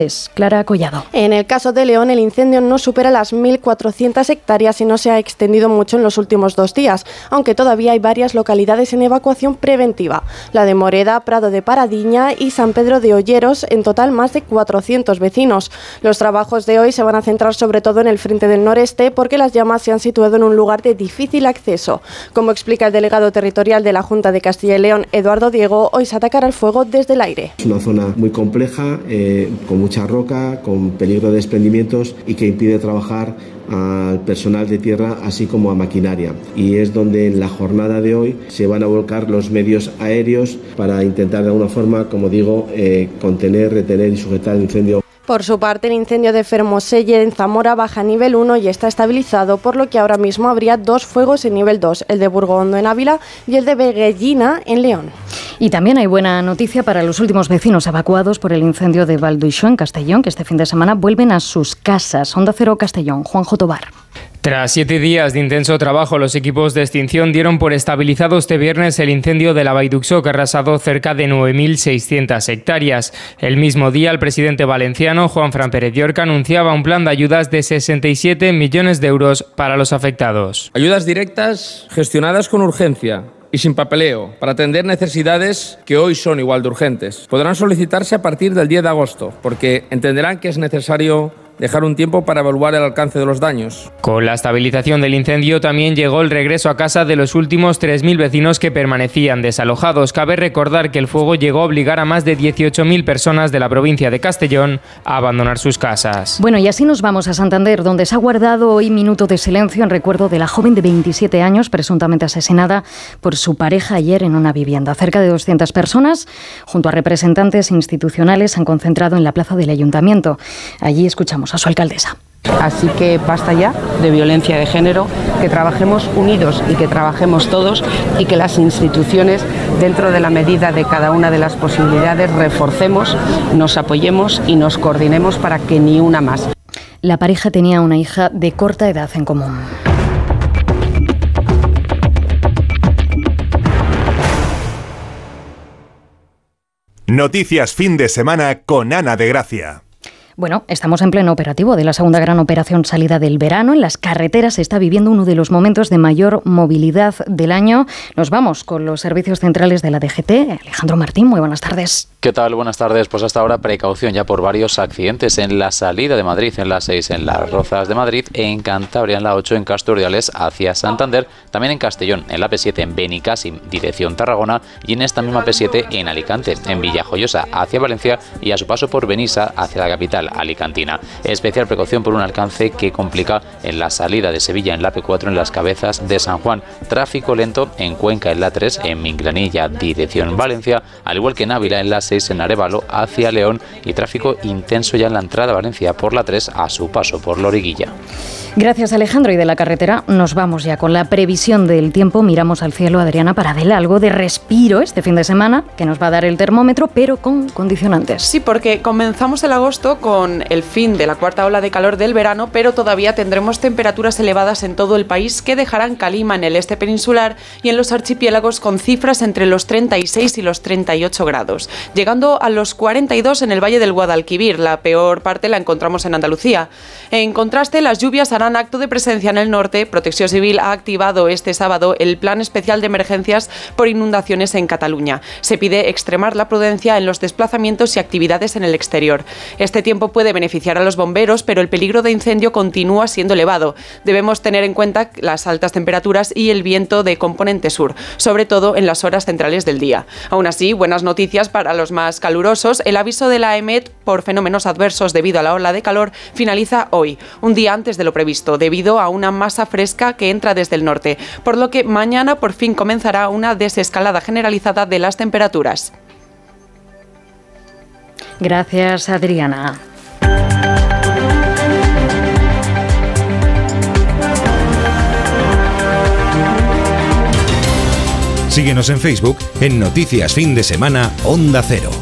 Es Clara Collado. En el caso de León, el incendio no supera las 1.400 hectáreas y no se ha extendido mucho en los últimos 2 días, aunque todavía hay varias localidades en evacuación preventiva. La de Moreda, Prado de Paradiña y San Pedro de Olleros, en total más de 400 vecinos. Los trabajos de hoy se van a centrar sobre todo en el frente del noreste porque las llamas se han situado en un lugar de difícil acceso. Como explica el delegado territorial de la Junta de Castilla y León, Eduardo Diego, hoy se atacará el fuego desde el aire. Es una zona muy compleja, con mucha roca, con peligro de desprendimientos y que impide trabajar al personal de tierra así como a maquinaria. Y es donde en la jornada de hoy se van a volcar los medios aéreos para intentar de alguna forma, como digo, contener, retener y sujetar el incendio. Por su parte, el incendio de Fermoselle en Zamora baja a nivel 1 y está estabilizado, por lo que ahora mismo habría 2 fuegos en nivel 2, el de Burgondo en Ávila y el de Beguellina en León. Y también hay buena noticia para los últimos vecinos evacuados por el incendio de Valduixó en Castellón, que este fin de semana vuelven a sus casas. Onda Cero Castellón, Juanjo Tobar. Tras 7 días de intenso trabajo, los equipos de extinción dieron por estabilizado este viernes el incendio de la Valduixó, que ha arrasado cerca de 9.600 hectáreas. El mismo día, el presidente valenciano, Juanfran Pérez Llorca, anunciaba un plan de ayudas de 67 millones de euros para los afectados. Ayudas directas gestionadas con urgencia y sin papeleo, para atender necesidades que hoy son igual de urgentes. Podrán solicitarse a partir del 10 de agosto, porque entenderán que es necesario dejar un tiempo para evaluar el alcance de los daños. Con la estabilización del incendio también llegó el regreso a casa de los últimos 3.000 vecinos que permanecían desalojados. Cabe recordar que el fuego llegó a obligar a más de 18.000 personas de la provincia de Castellón a abandonar sus casas. Bueno, y así nos vamos a Santander, donde se ha guardado hoy minuto de silencio en recuerdo de la joven de 27 años, presuntamente asesinada por su pareja ayer en una vivienda. Cerca de 200 personas, junto a representantes institucionales, se han concentrado en la plaza del Ayuntamiento. Allí escuchamos a su alcaldesa. Así que basta ya de violencia de género, que trabajemos unidos y que trabajemos todos y que las instituciones, dentro de la medida de cada una de las posibilidades, reforcemos, nos apoyemos y nos coordinemos para que ni una más. La pareja tenía una hija de corta edad en común. Noticias fin de semana con Ana de Gracia. Bueno, estamos en pleno operativo de la segunda gran operación salida del verano. En las carreteras se está viviendo uno de los momentos de mayor movilidad del año. Nos vamos con los servicios centrales de la DGT. Alejandro Martín, muy buenas tardes. ¿Qué tal? Buenas tardes. Pues hasta ahora precaución ya por varios accidentes en la salida de Madrid, en la 6 en Las Rozas de Madrid, en Cantabria en la 8 en Castro Urdiales hacia Santander, también en Castellón, en la P7 en Benicàssim, dirección Tarragona, y en esta misma P7 en Alicante, en Villajoyosa hacia Valencia y a su paso por Benissa hacia la capital alicantina. Especial precaución por un alcance que complica en la salida de Sevilla en la P4 en las Cabezas de San Juan. Tráfico lento en Cuenca en la 3 en Minglanilla, dirección Valencia, al igual que en Ávila en la 6 en Arévalo hacia León, y tráfico intenso ya en la entrada a Valencia por la 3 a su paso por Loriguilla. Gracias, Alejandro. Y de la carretera nos vamos ya con la previsión del tiempo. Miramos al cielo, Adriana, para ver algo de respiro este fin de semana, que nos va a dar el termómetro, pero con condicionantes. Sí, porque comenzamos el agosto con el fin de la cuarta ola de calor del verano, pero todavía tendremos temperaturas elevadas en todo el país que dejarán calima en el este peninsular y en los archipiélagos con cifras entre los 36 y los 38 grados, llegando a los 42 en el Valle del Guadalquivir. La peor parte la encontramos en Andalucía. En contraste, las lluvias harán acto de presencia en el norte. Protección Civil ha activado este sábado el Plan Especial de Emergencias por inundaciones en Cataluña. Se pide extremar la prudencia en los desplazamientos y actividades en el exterior. Este tiempo puede beneficiar a los bomberos, pero el peligro de incendio continúa siendo elevado. Debemos tener en cuenta las altas temperaturas y el viento de componente sur, sobre todo en las horas centrales del día. Aún así, buenas noticias para los más calurosos. El aviso de la EMET por fenómenos adversos debido a la ola de calor finaliza hoy, un día antes de lo previsto, debido a una masa fresca que entra desde el norte, por lo que mañana por fin comenzará una desescalada generalizada de las temperaturas. Gracias, Adriana. Síguenos en Facebook en Noticias Fin de Semana Onda Cero.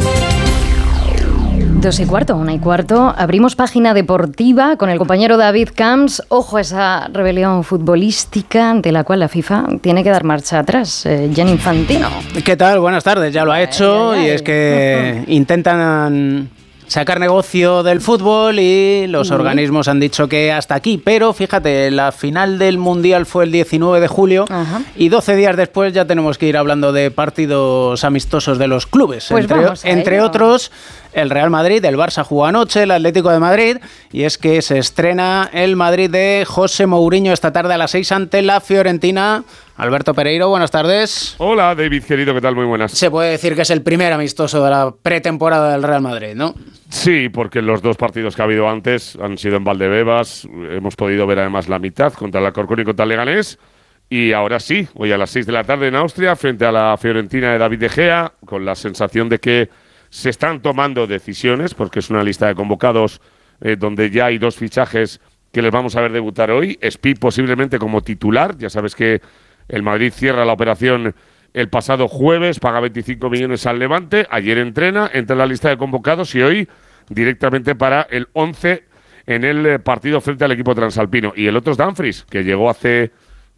2:15, 1:15. Abrimos página deportiva con el compañero David Camps. Ojo a esa rebelión futbolística ante la cual la FIFA tiene que dar marcha atrás. Gianni Infantino. ¿Qué tal? Buenas tardes. Ya lo ha hecho y es que intentan sacar negocio del fútbol y los organismos han dicho que hasta aquí. Pero fíjate, la final del Mundial fue el 19 de julio y 12 días después ya tenemos que ir hablando de partidos amistosos de los clubes. Pues entre otros, el Real Madrid, el Barça jugó anoche, el Atlético de Madrid, y es que se estrena el Madrid de José Mourinho esta tarde a las 6 ante la Fiorentina. Alberto Pereiro, buenas tardes. Hola, David, querido, ¿qué tal? Muy buenas. Se puede decir que es el primer amistoso de la pretemporada del Real Madrid, ¿no? Sí, porque los dos partidos que ha habido antes han sido en Valdebebas. Hemos podido ver además la mitad contra el Alcorcón y contra el Leganés. Y ahora sí, hoy a las 6 de la tarde en Austria, frente a la Fiorentina de David De Gea, con la sensación de que se están tomando decisiones, porque es una lista de convocados donde ya hay 2 fichajes que les vamos a ver debutar hoy. Spi posiblemente como titular, ya sabes que el Madrid cierra la operación el pasado jueves, paga 25 millones al Levante, ayer entra en la lista de convocados y hoy directamente para el 11 en el partido frente al equipo transalpino. Y el otro es Dumfries, que llegó hace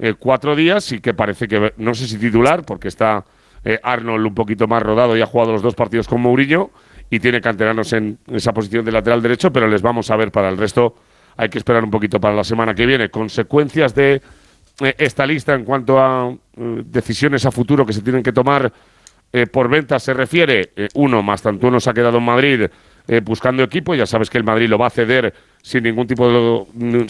4 días y que parece que, no sé si titular, porque está Arnold un poquito más rodado y ha jugado los 2 partidos con Mourinho y tiene canteranos en esa posición de lateral derecho, pero les vamos a ver para el resto. Hay que esperar un poquito para la semana que viene. Consecuencias de esta lista en cuanto a decisiones a futuro que se tienen que tomar por ventas se refiere. Uno, Mastantuono se ha quedado en Madrid buscando equipo. Ya sabes que el Madrid lo va a ceder sin ningún tipo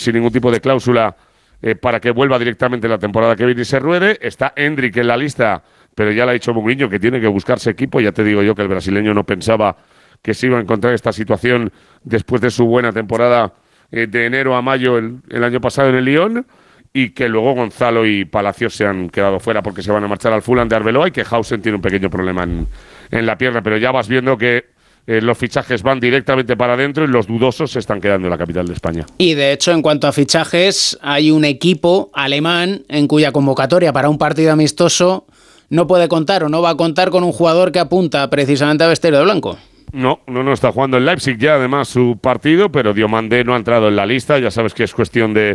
de cláusula para que vuelva directamente la temporada que viene y se ruede. Está Endrick en la lista, pero ya le ha dicho Mourinho que tiene que buscarse equipo. Ya te digo yo que el brasileño no pensaba que se iba a encontrar esta situación después de su buena temporada de enero a mayo el año pasado en el Lyon, y que luego Gonzalo y Palacios se han quedado fuera porque se van a marchar al Fulham de Arbeloa y que Hausen tiene un pequeño problema en la pierna, pero ya vas viendo que los fichajes van directamente para adentro y los dudosos se están quedando en la capital de España. Y de hecho, en cuanto a fichajes, hay un equipo alemán en cuya convocatoria para un partido amistoso no puede contar o no va a contar con un jugador que apunta precisamente a vestir de blanco. No está jugando en Leipzig ya además su partido, pero Diomandé no ha entrado en la lista. Ya sabes que es cuestión de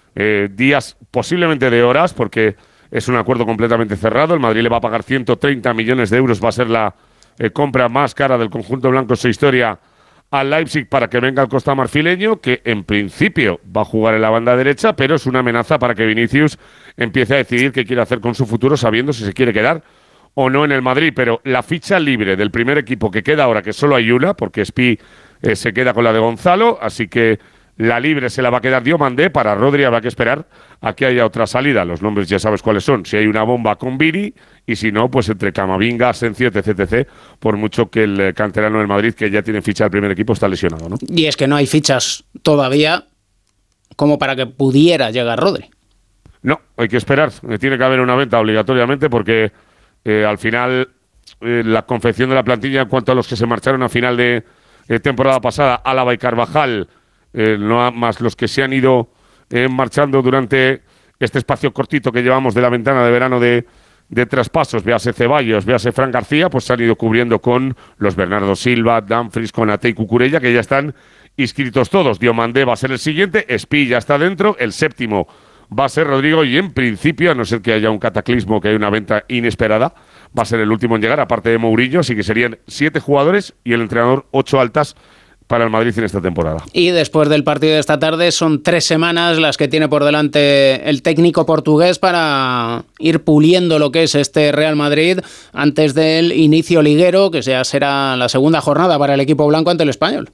días, posiblemente de horas, porque es un acuerdo completamente cerrado. El Madrid le va a pagar 130 millones de euros, va a ser la compra más cara del conjunto blanco en su historia al Leipzig para que venga el costamarfileño, que en principio va a jugar en la banda derecha, pero es una amenaza para que Vinicius empiece a decidir qué quiere hacer con su futuro, sabiendo si se quiere quedar o no en el Madrid. Pero la ficha libre del primer equipo que queda ahora, que solo hay una, porque Spi se queda con la de Gonzalo, así que la libre se la va a quedar Diomandé. Para Rodri habrá que esperar a que haya otra salida. Los nombres ya sabes cuáles son. Si hay una bomba con Vini, y si no, pues entre Camavinga, Asensio, etc. Por mucho que el canterano del Madrid, que ya tiene ficha del primer equipo, está lesionado, ¿no? Y es que no hay fichas todavía como para que pudiera llegar Rodri. No, hay que esperar. Tiene que haber una venta obligatoriamente porque al final la confección de la plantilla en cuanto a los que se marcharon a final de temporada pasada, Álava y Carvajal, no más los que se han ido marchando durante este espacio cortito que llevamos de la ventana de verano de traspasos, véase Ceballos, véase Fran García, pues se han ido cubriendo con los Bernardo Silva, Dumfries, Konaté y Cucurella, que ya están inscritos todos. Diomandé va a ser el siguiente, Spi ya está dentro, el séptimo va a ser Rodrigo y en principio, a no ser que haya un cataclismo, que haya una venta inesperada, va a ser el último en llegar, aparte de Mourinho, así que serían 7 jugadores y el entrenador 8 altas para el Madrid en esta temporada. Y después del partido de esta tarde son 3 semanas las que tiene por delante el técnico portugués para ir puliendo lo que es este Real Madrid antes del inicio liguero, que ya será la segunda jornada para el equipo blanco ante el Español.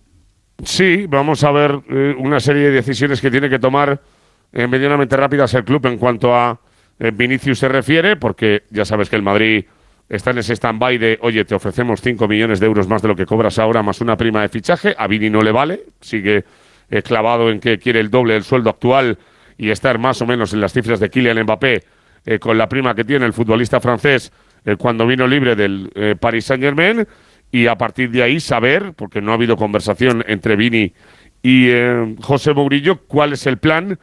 Sí, vamos a ver una serie de decisiones que tiene que tomar medianamente rápidas el club en cuanto a Vinicius se refiere, porque ya sabes que el Madrid está en ese stand-by de, oye, te ofrecemos 5 millones de euros más de lo que cobras ahora, más una prima de fichaje. A Vini no le vale, sigue clavado en que quiere el doble del sueldo actual y estar más o menos en las cifras de Kylian Mbappé con la prima que tiene el futbolista francés cuando vino libre del Paris Saint-Germain, y a partir de ahí saber, porque no ha habido conversación entre Vini y José Mourinho, cuál es el plan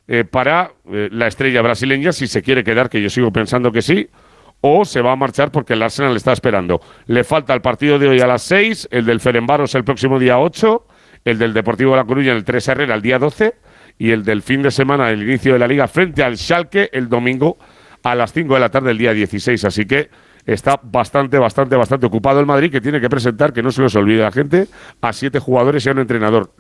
para la estrella brasileña, si se quiere quedar, que yo sigo pensando que sí, o se va a marchar porque el Arsenal está esperando. Le falta el partido de hoy a las 6, el del Ferencváros el próximo día 8, el del Deportivo de La Coruña, el 3 Herrera, el día 12, y el del fin de semana, el inicio de la Liga, frente al Schalke, el domingo a las 5 de la tarde, el día 16. Así que está bastante ocupado el Madrid, que tiene que presentar, que no se les olvide a la gente, a 7 jugadores y a un entrenador.